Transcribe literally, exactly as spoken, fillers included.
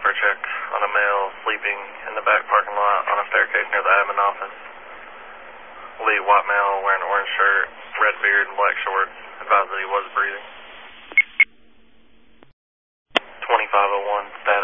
for a check on a male sleeping in the back parking lot on a staircase near the admin office. Lead white male wearing an orange shirt, red beard, and black shorts. Advised that he was breathing. twenty-five oh one, status.